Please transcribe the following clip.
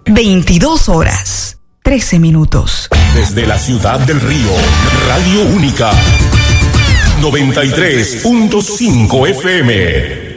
22 horas, 13 minutos. Desde la ciudad del Río, Radio Única, 93.5 FM.